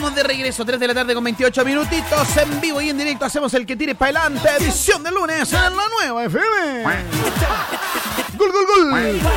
Estamos de regreso, 3 de la tarde con 28 minutitos, en vivo y en directo. Hacemos el que tire para adelante, edición de lunes en la nueva FM. ¡Gol, gol, gol!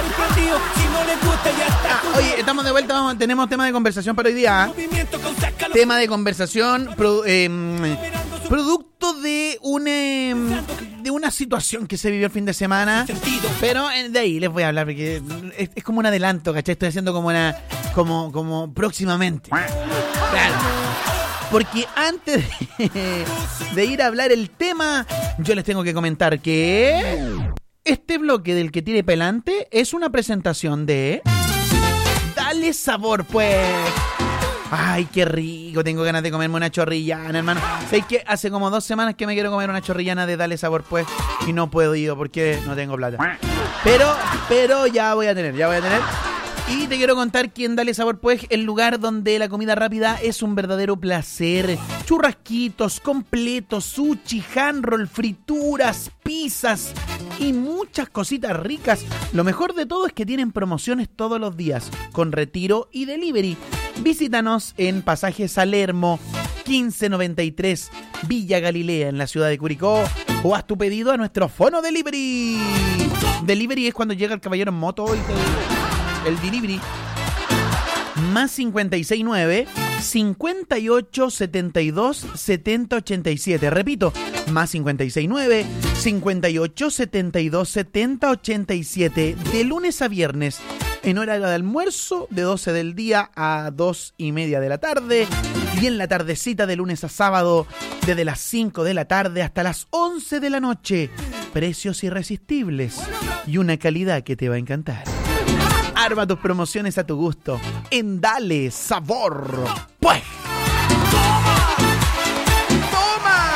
Oye, estamos de vuelta, tenemos tema de conversación para hoy día. Tema de conversación, producto de una situación que se vivió el fin de semana. Pero de ahí les voy a hablar porque es como un adelanto, ¿cachai? Estoy haciendo como próximamente. Claro. Porque antes de ir a hablar el tema, yo les tengo que comentar que este bloque del que tire pa'lante es una presentación de Dale Sabor, pues. Ay, qué rico, tengo ganas de comerme una chorrillana, hermano. ¿Sabes qué? Hace como 2 semanas que me quiero comer una chorrillana de Dale Sabor, pues, y no puedo ir porque no tengo plata. Pero ya voy a tener. Y te quiero contar que en Dale Sabor, pues, el lugar donde la comida rápida es un verdadero placer. Churrasquitos, completos, sushi, hand roll, frituras, pizzas y muchas cositas ricas. Lo mejor de todo es que tienen promociones todos los días, con retiro y delivery. Visítanos en Pasaje Salermo 1593, Villa Galilea, en la ciudad de Curicó, o haz tu pedido a nuestro Fono Delivery. Delivery es cuando llega el caballero en moto y el delivery. Más 569 58 72 70 87. Repito, más 569 58 72 70 87. De lunes a viernes, en horario de almuerzo, de 12 del día a 2:30 de la tarde. Y en la tardecita, de lunes a sábado, desde las 5 de la tarde hasta las 11 de la noche. Precios irresistibles y una calidad que te va a encantar. Arma tus promociones a tu gusto en Dale Sabor, pues. ¡Toma!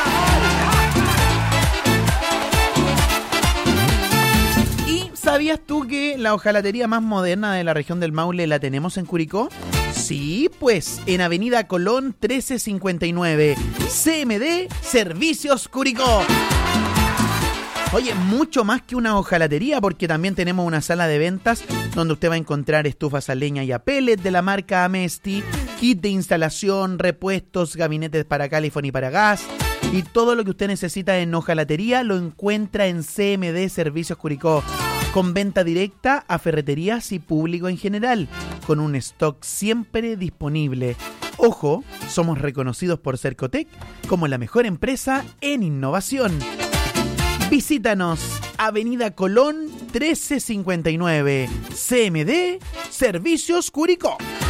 ¿Y sabías tú que la hojalatería más moderna de la región del Maule la tenemos en Curicó? Sí, pues, en Avenida Colón 1359, CMD Servicios Curicó. Oye, mucho más que una hojalatería, porque también tenemos una sala de ventas donde usted va a encontrar estufas a leña y a pellet de la marca Amesti, kit de instalación, repuestos, gabinetes para calefón y para gas, y todo lo que usted necesita en hojalatería lo encuentra en CMD Servicios Curicó, con venta directa a ferreterías y público en general, con un stock siempre disponible. Ojo, somos reconocidos por Cercotec como la mejor empresa en innovación. Visítanos, Avenida Colón 1359, CMD Servicios Curicó.